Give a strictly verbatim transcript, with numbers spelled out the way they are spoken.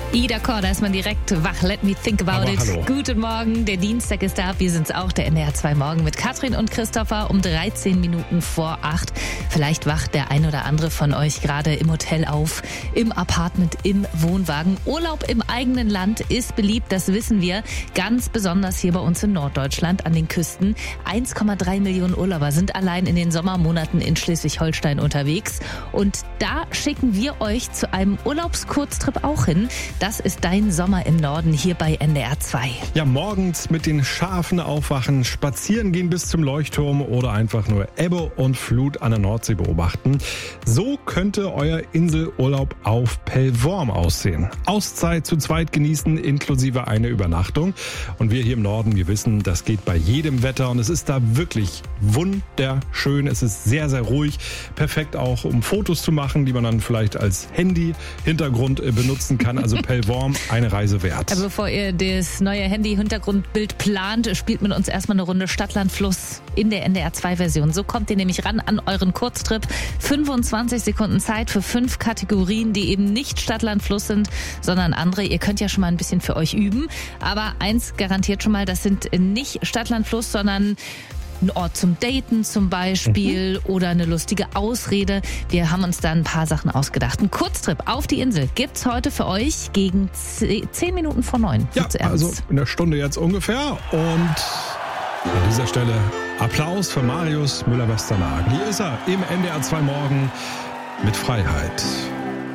Ida Korda ist man direkt wach. Let me think about Aber it. hallo. Guten Morgen, der Dienstag ist da. Wir sind's auch, der N D R zwei Morgen mit Katrin und Christopher um dreizehn Minuten vor acht. Vielleicht wacht der ein oder andere von euch gerade im Hotel auf, im Apartment, im Wohnwagen. Urlaub im eigenen Land ist beliebt, das wissen wir. Ganz besonders hier bei uns in Norddeutschland an den Küsten. eins Komma drei Millionen Urlauber sind allein in den Sommermonaten in Schleswig-Holstein unterwegs. Und da schicken wir euch zu einem Urlaubskurztrip auch hin. Das ist dein Sommer im Norden hier bei N D R zwei. Ja, morgens mit den Schafen aufwachen, spazieren gehen bis zum Leuchtturm oder einfach nur Ebbe und Flut an der Nordsee beobachten. So könnte euer Inselurlaub auf Pellworm aussehen. Auszeit zu zweit genießen, inklusive eine Übernachtung. Und wir hier im Norden, wir wissen, das geht bei jedem Wetter und es ist da wirklich wunderschön. Es ist sehr, sehr ruhig. Perfekt auch, um Fotos zu machen, die man dann vielleicht als Handy-Hintergrund benutzen kann. Also Pellworm, eine Reise wert. Ja, bevor ihr das neue Handy-Hintergrundbild plant, spielt mit uns erstmal eine Runde Stadtland Fluss in der N D R zwei Version. So kommt ihr nämlich ran an euren Kurztrip. fünfundzwanzig Sekunden Zeit für fünf Kategorien, die eben nicht Stadtland Fluss sind, sondern andere. Ihr könnt ja schon mal ein bisschen für euch üben. Aber eins garantiert schon mal, das sind nicht Stadtland Fluss, sondern ein Ort zum Daten zum Beispiel mhm. oder eine lustige Ausrede. Wir haben uns da ein paar Sachen ausgedacht. Ein Kurztrip auf die Insel gibt's heute für euch gegen zehn Minuten vor neun. Ja, also in der Stunde jetzt ungefähr. Und an dieser Stelle Applaus für Marius Müller-Westernhagen. Hier ist er im N D R zwei Morgen mit Freiheit.